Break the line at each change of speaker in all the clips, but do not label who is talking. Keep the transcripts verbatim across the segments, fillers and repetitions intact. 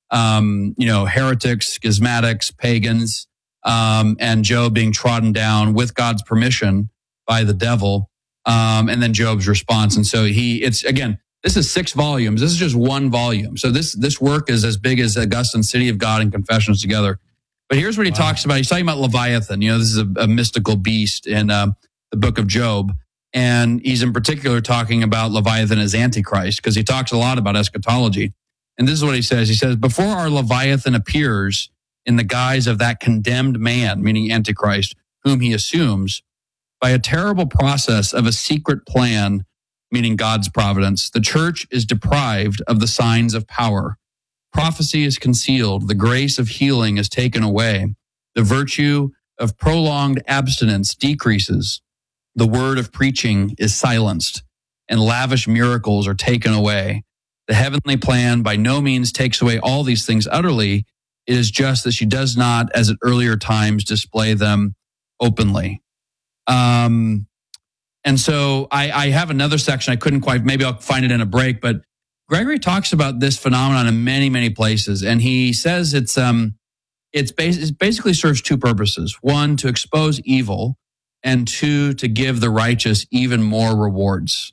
um, you know, heretics, schismatics, pagans, um, and Job being trodden down with God's permission by the devil, um, and then Job's response. And so he, it's again, this is six volumes. This is just one volume. So this this work is as big as Augustine's City of God and Confessions together. But here's what he wow. talks about. He's talking about Leviathan. You know, this is a, a mystical beast in uh, the book of Job. And he's in particular talking about Leviathan as Antichrist, because he talks a lot about eschatology. And this is what he says. He says, before our Leviathan appears in the guise of that condemned man, meaning Antichrist, whom he assumes, by a terrible process of a secret plan, meaning God's providence, the church is deprived of the signs of power. Prophecy is concealed. The grace of healing is taken away. The virtue of prolonged abstinence decreases. The word of preaching is silenced, and lavish miracles are taken away. The heavenly plan by no means takes away all these things utterly. It is just that she does not, as at earlier times, display them openly. Um, and so I, I have another section. I couldn't quite, maybe I'll find it in a break, but Gregory talks about this phenomenon in many, many places. And he says it's, um, it's bas- it basically serves two purposes. One, to expose evil, and two, to give the righteous even more rewards.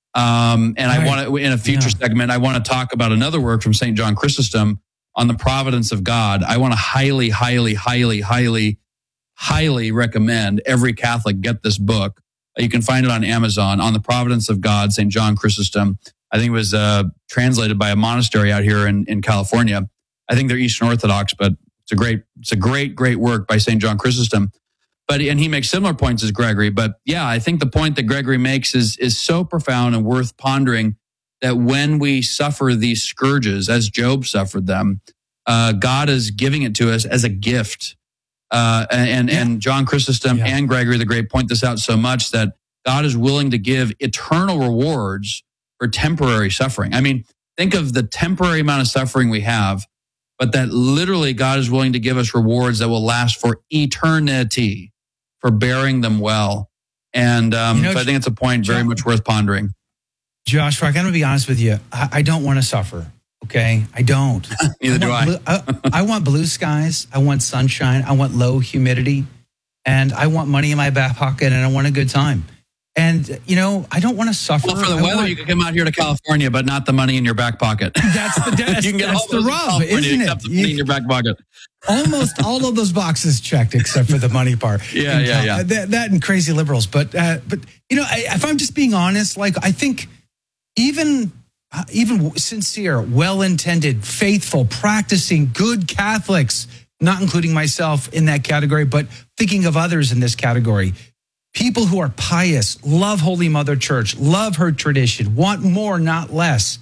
Um, and right. I want to, in a future yeah. segment, I want to talk about another work from Saint John Chrysostom on the providence of God. I want to highly, highly, highly, highly, highly recommend every Catholic get this book. You can find it on Amazon, On the Providence of God, Saint John Chrysostom. I think it was uh, translated by a monastery out here in, in California. I think they're Eastern Orthodox, but it's a great, it's a great, great work by Saint John Chrysostom. But and he makes similar points as Gregory. But yeah, I think the point that Gregory makes is is so profound and worth pondering, that when we suffer these scourges, as Job suffered them, uh, God is giving it to us as a gift. Uh, and yeah. and John Chrysostom yeah. and Gregory the Great point this out so much, that God is willing to give eternal rewards for temporary suffering. I mean, think of the temporary amount of suffering we have, but that literally God is willing to give us rewards that will last for eternity for bearing them well. And um, you know, so I think it's a point very Josh, much worth pondering.
Joshua, I got to be honest with you. I, I don't want to suffer. Okay, I don't.
Neither I do I.
Blue, I. I want blue skies. I want sunshine. I want low humidity, and I want money in my back pocket, and I want a good time. And you know, I don't want to suffer.
Well, for the
I
weather,
want,
you can come out here to California, but not the money in your back pocket.
That's the that's,
you can get
that's
all
the
those
rub, isn't it?
The money in your back pocket.
Almost all of those boxes checked, except for the money part.
Yeah,
and,
yeah, yeah.
That, that and crazy liberals, but uh, but you know, I, if I'm just being honest, like I think even. Uh, even sincere, well-intended, faithful, practicing, good Catholics, not including myself in that category, but thinking of others in this category, people who are pious, love Holy Mother Church, love her tradition, want more, not less.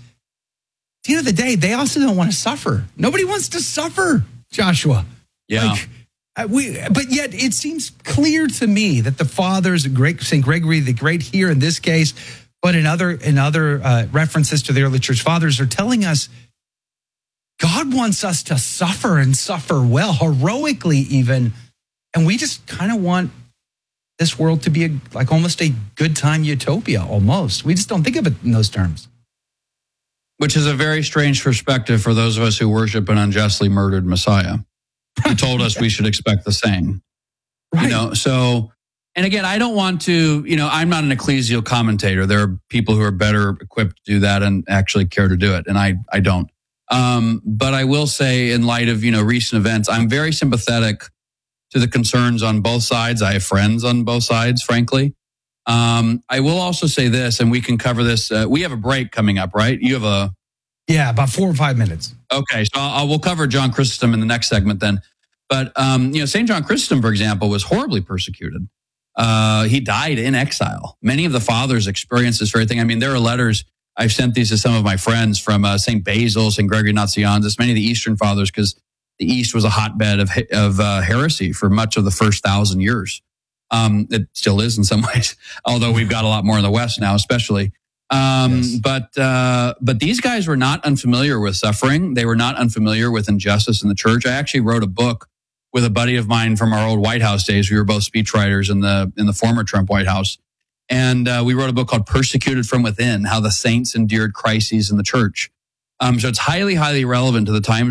At the end of the day, they also don't want to suffer. Nobody wants to suffer, Joshua.
Yeah.
Like, uh, we, but yet it seems clear to me that the fathers, Saint Gregory the Great here in this case, but in other in other uh, references to the early church fathers, are telling us God wants us to suffer and suffer well, heroically even. And we just kind of want this world to be a, like almost a good time utopia, almost. We just don't think of it in those terms.
Which is a very strange perspective for those of us who worship an unjustly murdered Messiah, who told us we should expect the same. Right. You know, so... And again, I don't want to, you know, I'm not an ecclesial commentator. There are people who are better equipped to do that and actually care to do it. And I, I don't. Um, but I will say, in light of, you know, recent events, I'm very sympathetic to the concerns on both sides. I have friends on both sides, frankly. Um, I will also say this, and we can cover this. Uh, we have a break coming up, right? You have a...
Yeah, about four or five minutes.
Okay, so I'll, we'll cover John Chrysostom in the next segment then. But, um, you know, Saint John Chrysostom, for example, was horribly persecuted. Uh, he died in exile. Many of the fathers experienced this very thing. I mean, there are letters, I've sent these to some of my friends from uh, Saint Basil, Saint Gregory Nazianzus, many of the Eastern fathers, because the East was a hotbed of of uh, heresy for much of the first thousand years. Um, it still is in some ways, although we've got a lot more in the West now, especially. Um, yes. But uh, but these guys were not unfamiliar with suffering. They were not unfamiliar with injustice in the church. I actually wrote a book with a buddy of mine from our old White House days. We were both speechwriters in the in the former Trump White House. And uh, we wrote a book called Persecuted from Within, How the Saints Endured Crises in the Church. Um, so it's highly, highly relevant to the times